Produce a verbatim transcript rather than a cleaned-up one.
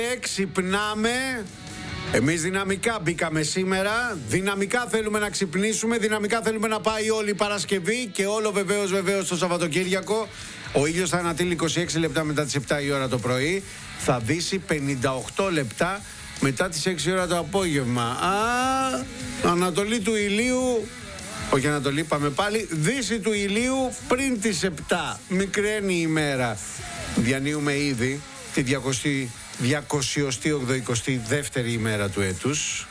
Ξυπνάμε. Εμείς δυναμικά μπήκαμε σήμερα. Δυναμικά θέλουμε να ξυπνήσουμε. Δυναμικά θέλουμε να πάει όλη η Παρασκευή. Και όλο βεβαίως βεβαίως το Σαββατοκύριακο. Ο ήλιος θα ανατείλει είκοσι έξι λεπτά μετά τις επτά η ώρα το πρωί. Θα δύσει πενήντα οκτώ λεπτά μετά τις έξι η ώρα το απόγευμα. Α, ανατολή του ηλίου. Όχι ανατολή, πάμε πάλι. Δύση του ηλίου πριν τις επτά. Μικραίνει η ημέρα. Διανύουμε ήδη τη διακοσιοστή ογδοηκοστή δεύτερη ημέρα του έτους.